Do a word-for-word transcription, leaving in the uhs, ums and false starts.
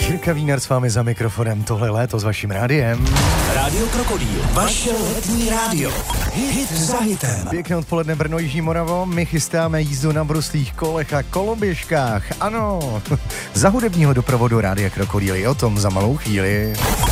Jirka Wiener s vámi za mikrofonem, tohle léto s vaším rádiem. Rádio Krokodýl, vaše letní rádio. Hit za hitem. Pěkné odpoledne Brno, Jižní Moravo, my chystáme jízdu na bruslých kolech a koloběžkách. Ano, za hudebního doprovodu Rádia Krokodýl, o tom za malou chvíli.